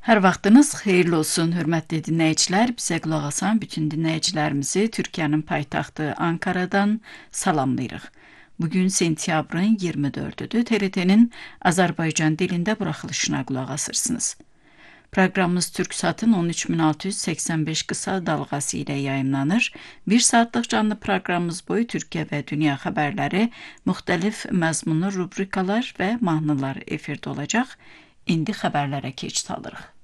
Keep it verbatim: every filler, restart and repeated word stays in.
Hər vaxtınız xeyirli olsun, hörmətli dinləyicilər. Bizə qulaq asan bütün dinləyicilərimizi Türkiyənin paytaxtı Ankaradan salamlayırıq. Bugün sentyabrın iyirmi dördüdür. T R T'nin Azərbaycan dilində buraxılışına qulaq asırsınız. Proqramımız Türksatın on üç min altı yüz səksən beş qısa dalğası ilə yayımlanır. Bir saatlıq canlı proqramımız boyu Türkiyə və dünya xəbərləri, müxtəlif məzmunlu rubrikalar və mahnılar efirdə olacaq. İndi xəbərlərə keçid alırıq.